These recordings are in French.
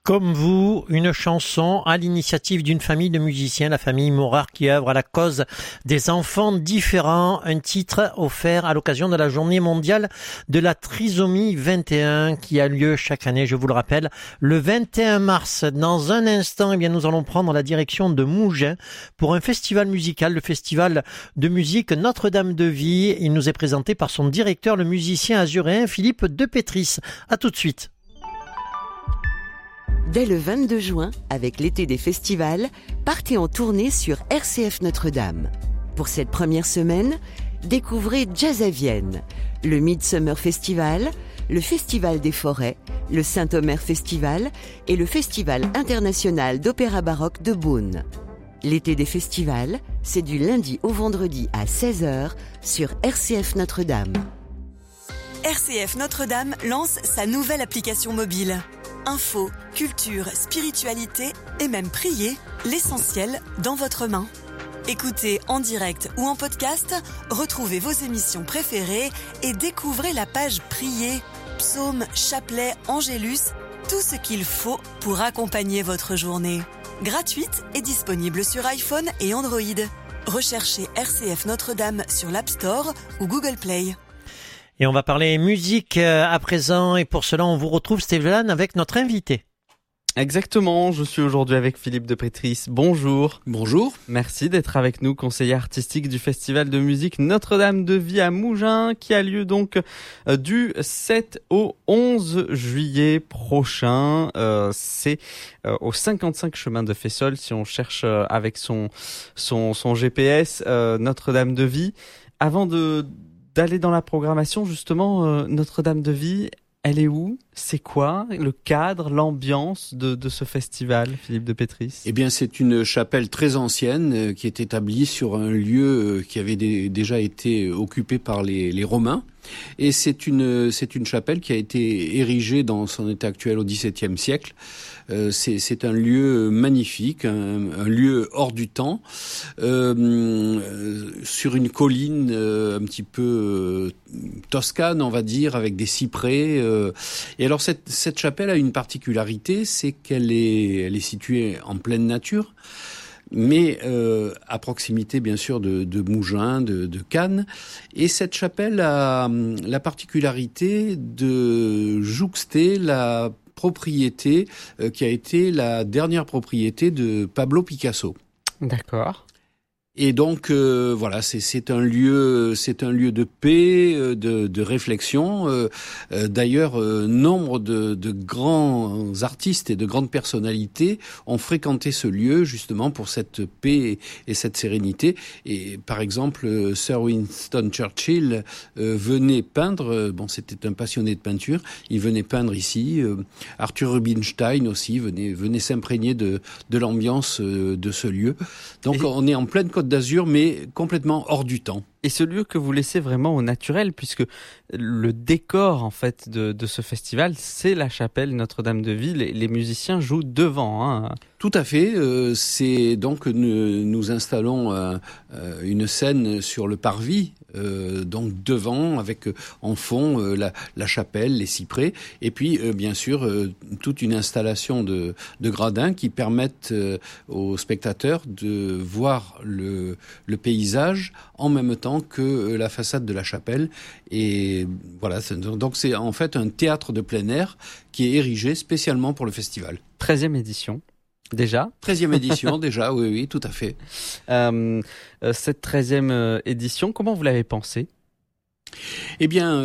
Comme vous, une chanson à l'initiative d'une famille de musiciens, la famille Morard, qui œuvre à la cause des enfants différents. Un titre offert à l'occasion de la journée mondiale de la trisomie 21 qui a lieu chaque année, je vous le rappelle, le 21 mars. Dans un instant, nous allons prendre la direction de Mougins pour un festival musical, le festival de musique Notre-Dame de Vie. Il nous est présenté par son directeur, le musicien azuréen Philippe de Pétris. À tout de suite. Dès le 22 juin, avec l'été des festivals, partez en tournée sur RCF Notre-Dame. Pour cette première semaine, découvrez Jazz à Vienne, le Midsummer Festival, le Festival des Forêts, le Saint-Omer Festival et le Festival international d'opéra baroque de Beaune. L'été des festivals, c'est du lundi au vendredi à 16h sur RCF Notre-Dame. RCF Notre-Dame lance sa nouvelle application mobile. Info, culture, spiritualité et même prier, l'essentiel dans votre main. Écoutez en direct ou en podcast, retrouvez vos émissions préférées et découvrez la page Prier, psaumes, chapelets, angélus, tout ce qu'il faut pour accompagner votre journée. Gratuite et disponible sur iPhone et Android. Recherchez RCF Notre-Dame sur l'App Store ou Google Play. Et on va parler musique à présent, et pour cela on vous retrouve Stéphane avec notre invité. Exactement, je suis aujourd'hui avec Philippe de Pétris. Bonjour. Bonjour. Merci d'être avec nous, conseiller artistique du Festival de musique Notre-Dame de Vie à Mougins, qui a lieu donc du 7 au 11 juillet prochain. C'est au 55 chemin de Fessol, si on cherche avec son GPS, Notre-Dame de Vie. Avant d'aller dans la programmation, justement, Notre-Dame de Vie, elle est où ? C'est quoi le cadre, l'ambiance de ce festival, Philippe de Pétris ? Eh bien, c'est une chapelle très ancienne qui est établie sur un lieu qui avait déjà été occupé par les Romains. Et c'est une chapelle qui a été érigée dans son état actuel au XVIIe siècle. C'est un lieu magnifique, un lieu hors du temps, sur une colline un petit peu toscane, on va dire, avec des cyprès. Et alors cette chapelle a une particularité, c'est qu'elle est située en pleine nature, mais à proximité bien sûr de Mougins, de Cannes. Et cette chapelle a la particularité de jouxter la propriété qui a été la dernière propriété de Pablo Picasso. D'accord. Et donc voilà, c'est un lieu de paix, de réflexion. D'ailleurs, nombre de grands artistes et de grandes personnalités ont fréquenté ce lieu justement pour cette paix et cette sérénité. Et par exemple, Sir Winston Churchill venait peindre. Bon, c'était un passionné de peinture. Il venait peindre ici. Arthur Rubinstein aussi venait s'imprégner de l'ambiance de ce lieu. Donc on est en pleine Côte d'Azur, mais complètement hors du temps. Et ce lieu que vous laissez vraiment au naturel, puisque le décor en fait de ce festival, c'est la chapelle Notre-Dame de Vie. Les musiciens jouent devant. Hein. Tout à fait. C'est donc nous installons une scène sur le parvis, donc devant, avec en fond la chapelle, les cyprès, et puis bien sûr toute une installation de gradins qui permettent aux spectateurs de voir le paysage en même temps que la façade de la chapelle. Et voilà, donc c'est en fait un théâtre de plein air qui est érigé spécialement pour le festival. 13e édition. Déjà 13e édition, déjà, oui, tout à fait. Cette 13e édition, comment vous l'avez pensée ? Eh bien,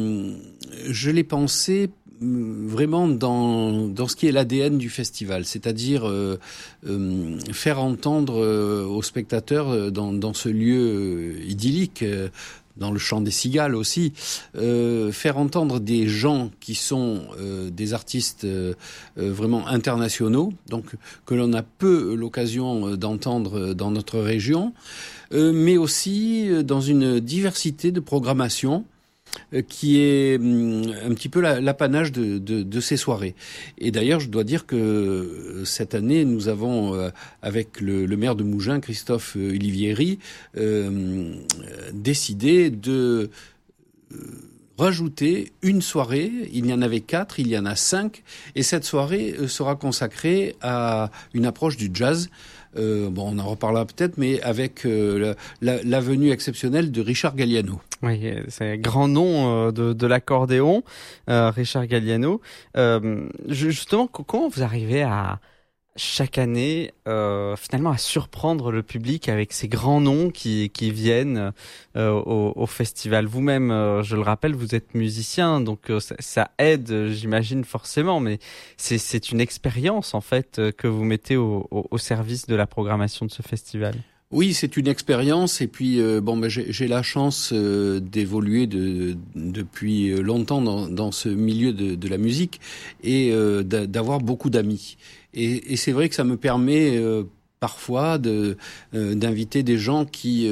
je l'ai pensée vraiment dans ce qui est l'ADN du festival, c'est-à-dire faire entendre aux spectateurs dans ce lieu idyllique, dans le chant des cigales aussi, faire entendre des gens qui sont des artistes vraiment internationaux, donc que l'on a peu l'occasion d'entendre dans notre région, mais aussi dans une diversité de programmation qui est un petit peu l'apanage de ces soirées. Et d'ailleurs, je dois dire que cette année, nous avons, avec le maire de Mougins, Christophe Olivieri, décidé de rajouté une soirée. Il y en avait 4, il y en a 5, et cette soirée sera consacrée à une approche du jazz. On en reparlera peut-être, mais avec la venue exceptionnelle de Richard Galliano. Oui, c'est un grand nom de l'accordéon, Richard Galliano. Justement, comment vous arrivez à chaque année finalement à surprendre le public avec ces grands noms qui viennent au festival? Vous-même, je le rappelle, vous êtes musicien, donc ça aide, j'imagine forcément, mais c'est une expérience en fait que vous mettez au service de la programmation de ce festival. Oui, c'est une expérience, et puis j'ai la chance d'évoluer depuis longtemps dans ce milieu de la musique, et d'avoir beaucoup d'amis. Et c'est vrai que ça me permet parfois d'inviter des gens qui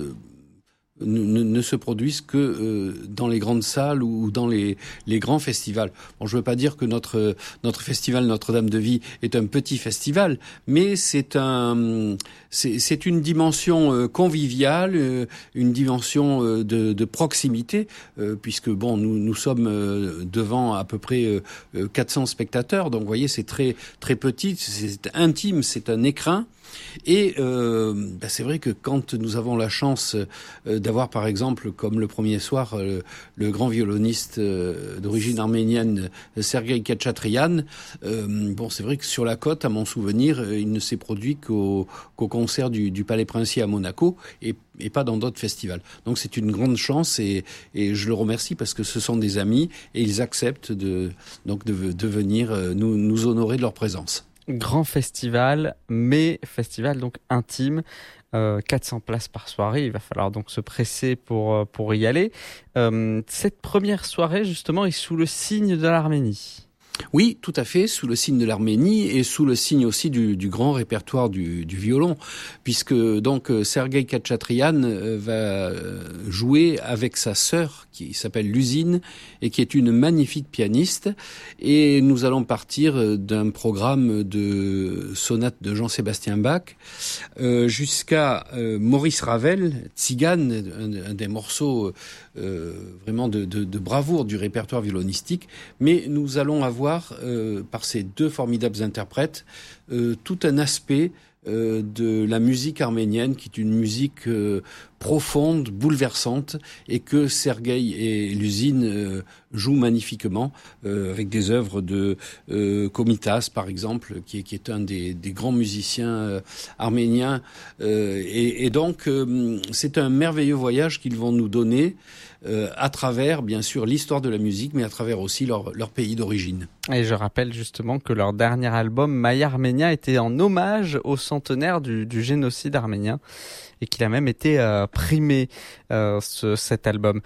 ne se produisent que dans les grandes salles ou dans les grands festivals. Bon, je veux pas dire que notre festival Notre-Dame de Vie est un petit festival, mais c'est une dimension conviviale, une dimension de proximité, puisque nous sommes devant à peu près 400 spectateurs. Donc vous voyez, c'est très très petit, c'est intime, c'est un écrin. Et c'est vrai que quand nous avons la chance d'avoir, par exemple, comme le premier soir, le grand violoniste d'origine arménienne Sergueï Khatchatryan, c'est vrai que sur la côte, à mon souvenir, il ne s'est produit qu'au concert du Palais Princier à Monaco, et pas dans d'autres festivals. Donc c'est une grande chance, et je le remercie parce que ce sont des amis, et ils acceptent de venir nous honorer de leur présence. Grand festival, mais festival donc intime, 400 places par soirée, il va falloir donc se presser pour y aller. Cette première soirée justement est sous le signe de l'Arménie. Oui, tout à fait, sous le signe de l'Arménie, et sous le signe aussi du grand répertoire du violon, puisque donc Sergueï Khatchatryan va jouer avec sa sœur qui s'appelle Lusine et qui est une magnifique pianiste, et nous allons partir d'un programme de sonates de Jean-Sébastien Bach jusqu'à Maurice Ravel, Tzigane, un des morceaux vraiment de bravoure du répertoire violonistique, mais nous allons avoir par ces deux formidables interprètes tout un aspect de la musique arménienne, qui est une musique profonde, bouleversante, et que Sergueï et Lusine jouent magnifiquement, avec des œuvres de Komitas, par exemple, qui est un des grands musiciens arméniens. Et donc, c'est un merveilleux voyage qu'ils vont nous donner à travers, bien sûr, l'histoire de la musique, mais à travers aussi leur pays d'origine. Et je rappelle justement que leur dernier album, Maya Armenia, était en hommage au centenaire du génocide arménien, et qu'il a même été primé, cet album.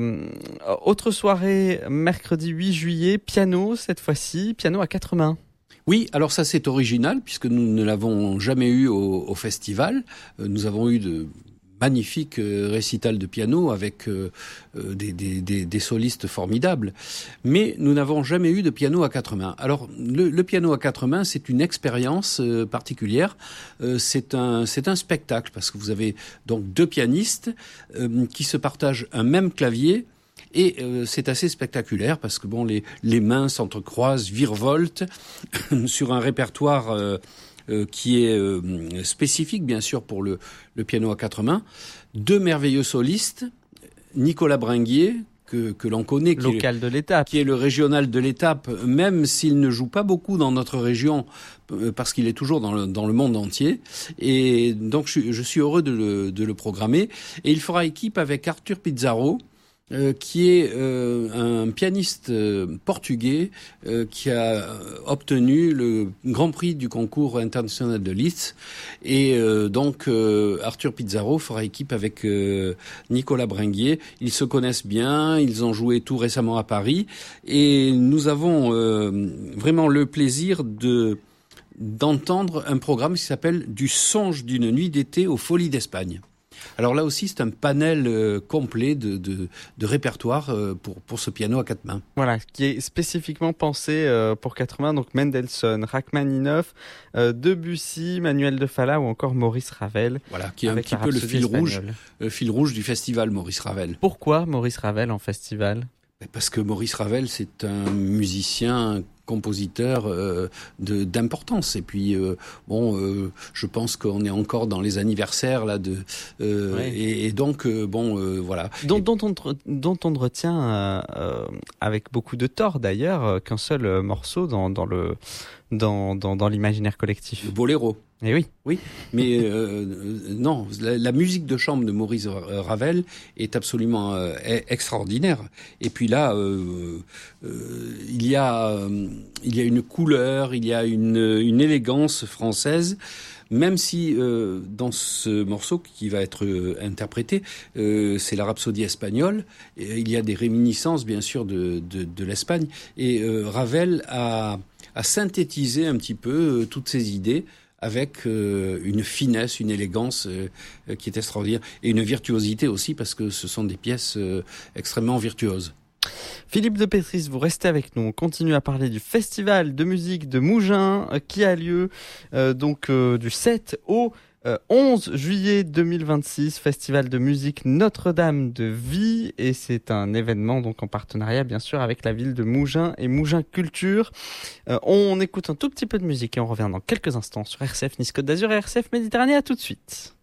Autre soirée, mercredi 8 juillet, piano cette fois-ci, piano à 4 mains. Oui, alors ça c'est original, puisque nous ne l'avons jamais eu au festival. Nous avons eu de magnifique récital de piano avec des solistes formidables. Mais nous n'avons jamais eu de piano à 4 mains. Alors, le piano à 4 mains, c'est une expérience particulière. C'est un spectacle, parce que vous avez donc deux pianistes qui se partagent un même clavier. Et c'est assez spectaculaire, parce que les mains s'entrecroisent, virevoltent sur un répertoire qui est spécifique, bien sûr, pour le piano à 4 mains. Deux merveilleux solistes, Nicolas Bringuier, que l'on connaît, local de l'étape, qui est le régional de l'étape, même s'il ne joue pas beaucoup dans notre région, parce qu'il est toujours dans le monde entier. Et donc je suis heureux de le programmer. Et il fera équipe avec Arthur Pizarro, qui est un pianiste portugais qui a obtenu le Grand Prix du concours international de Liszt. Et donc Arthur Pizarro fera équipe avec Nicolas Bringuier. Ils se connaissent bien, ils ont joué tout récemment à Paris, et nous avons vraiment le plaisir d'entendre un programme qui s'appelle Du songe d'une nuit d'été aux Folies d'Espagne. Alors là aussi, c'est un panel complet de répertoire pour ce piano à 4 mains. Voilà, qui est spécifiquement pensé pour 4 mains, donc Mendelssohn, Rachmaninoff, Debussy, Manuel de Falla ou encore Maurice Ravel. Voilà, qui est un petit peu le fil rouge du festival, Maurice Ravel. Pourquoi Maurice Ravel en festival ? Parce que Maurice Ravel, c'est un musicien, compositeur d'importance. Et puis je pense qu'on est encore dans les anniversaires là et donc voilà. Dont on ne retient avec beaucoup de tort d'ailleurs qu'un seul morceau dans l'imaginaire collectif. Le boléro. Et oui. Oui, mais non, la musique de chambre de Maurice Ravel est absolument extraordinaire. Et puis là, il y a une couleur, il y a une élégance française. Même si dans ce morceau qui va être interprété, c'est la Rhapsodie espagnole, et il y a des réminiscences bien sûr de l'Espagne. Et Ravel a synthétisé un petit peu toutes ces idées avec une finesse, une élégance qui est extraordinaire, et une virtuosité aussi, parce que ce sont des pièces extrêmement virtuoses. Philippe de Petris, vous restez avec nous. On continue à parler du festival de musique de Mougins qui a lieu du 7 au 11 juillet 2026, festival de musique Notre-Dame de Vie, et c'est un événement donc en partenariat bien sûr avec la ville de Mougins et Mougins Culture. On écoute un tout petit peu de musique et on revient dans quelques instants sur RCF Nice Côte d'Azur et RCF Méditerranée. À tout de suite.